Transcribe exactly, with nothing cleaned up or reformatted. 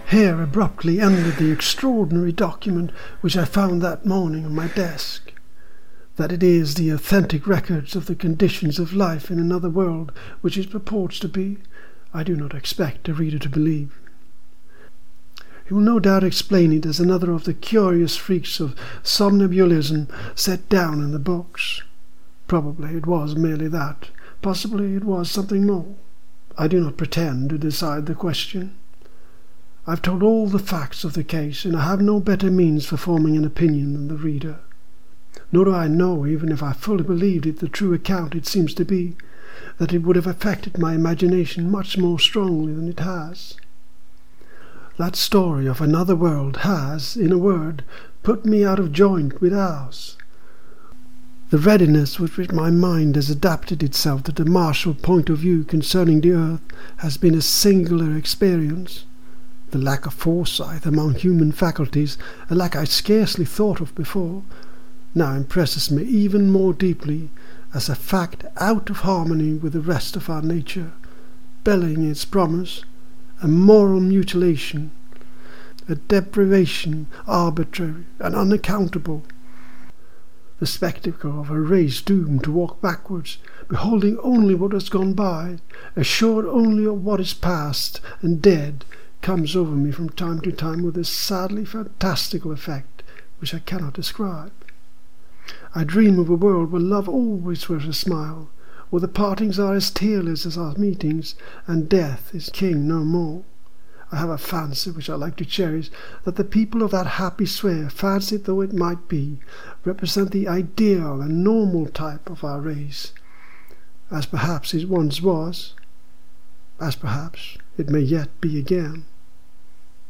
Here abruptly ended the extraordinary document which I found that morning on my desk. That it is the authentic records of the conditions of life in another world which it purports to be, I do not expect the reader to believe. He will no doubt explain it as another of the curious freaks of somnambulism set down in the books. Probably it was merely that. Possibly it was something more. I do not pretend to decide the question. I have told all the facts of the case, and I have no better means for forming an opinion than the reader. Nor do I know, even if I fully believed it the true account it seems to be, that it would have affected my imagination much more strongly than it has. That story of another world has, in a word, put me out of joint with ours. The readiness with which my mind has adapted itself to the martial point of view concerning the earth has been a singular experience. The lack of foresight among human faculties, a lack I scarcely thought of before, now impresses me even more deeply as a fact out of harmony with the rest of our nature, belying its promise, a moral mutilation, a deprivation arbitrary and unaccountable. The spectacle of a race doomed to walk backwards, beholding only what has gone by, assured only of what is past and dead, comes over me from time to time with a sadly fantastical effect which I cannot describe. I dream of a world where love always wears a smile, where the partings are as tearless as our meetings, and death is king no more. I have a fancy, which I like to cherish, that the people of that happy sphere, fancied though it might be, represent the ideal and normal type of our race, as perhaps it once was, as perhaps it may yet be again.